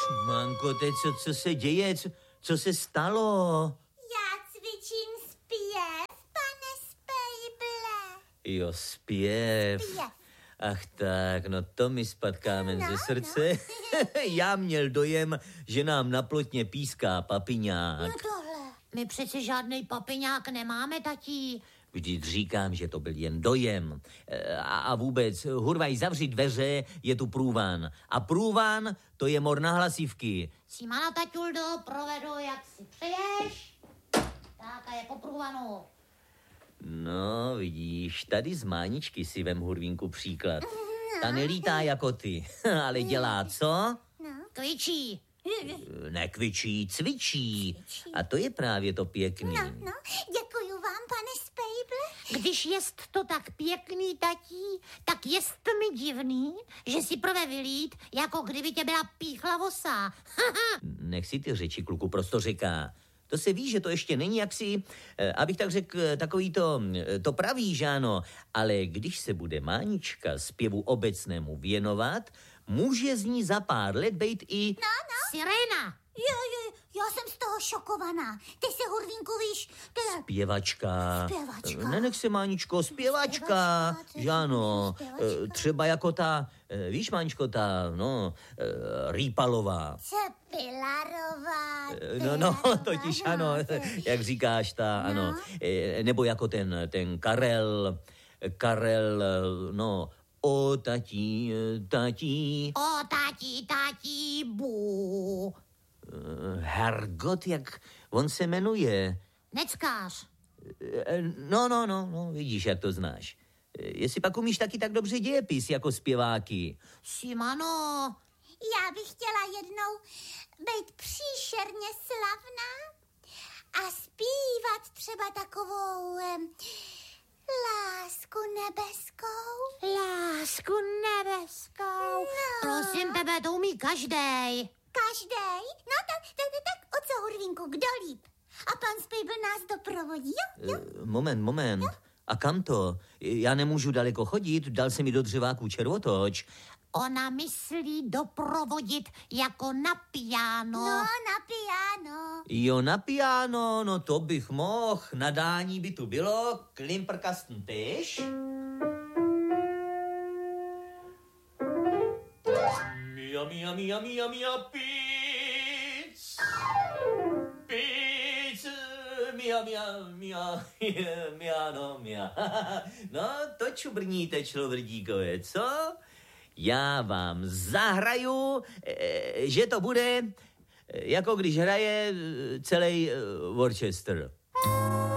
Manko, teď co se děje? Co se stalo? Já cvičím zpěv, pane Spejble. Jo, zpěv. Ach tak, no to mi spadl kámen ze srdce. Já měl dojem, že nám na plotně píská papiňák. No tohle. My přece žádnej papiňák nemáme, tatí. Vždyť říkám, že to byl jen dojem. A vůbec, hurvaj, zavři dveře, je tu průvan. A průvan, to je mor na hlasivky. Simana, taťuldo, provedu, jak si přeješ. Tak a je po průvanu. No, vidíš, tady z Máničky si vem, Hurvínku, příklad. Ta nelítá jako ty, ale dělá co? Kvičí. Nekvičí, cvičí. A to je právě to pěkný. No, děkuju vám, pane Spejble. Když jest to tak pěkný, tatí, tak jest mi divný, že si prve vylít, jako kdyby tě byla píchla vosa. Nech si ty řeči, kluku, prosto říká. To se ví, že to ještě není jaksi, abych tak řekl, takový to pravý, že ano. Ale když se bude Mánička zpěvu obecnému věnovat, může z ní za pár let bejt i... Sirena. Jo, já jsem z toho šokovaná. Ty se, Hurvínku, víš, to je... Zpěvačka. Zpěvačka. Nenech se, Máničko, zpěvačka. Že ano, třeba jako ta, víš, Máničko, ta, Rýpalová. Pilarová. No, totiž ano, jak říkáš, ta, ano. Nebo jako ten Karel, o tatí. O, tatí, bů. Hergot, jak on se jmenuje. Neckář. No, vidíš, jak to znáš. Jestli pak umíš taky tak dobře dějepis jako zpěváky. Simano. Já bych chtěla jednou být příšerně slavná a zpívat třeba takovou lásku nebeskou. Lásku nebeskou. No. Prosím tebe, to umí každej. Každej? No tak o co, Hurvínku, kdo líp? A pan Spejble nás doprovodí, jo? Moment. A kam to? Já nemůžu daleko chodit, dal se mi do dřeváku červotoč. Ona myslí doprovodit jako na piano. No, na piano. Jo, na piano, no to bych mohl. Nadání by tu bylo, klimperkasten tež. Mia, píc. Píc, mia. No, to čubrníte, človrdíkové, co? Já vám zahraju, že to bude, jako když hraje celý orchestr.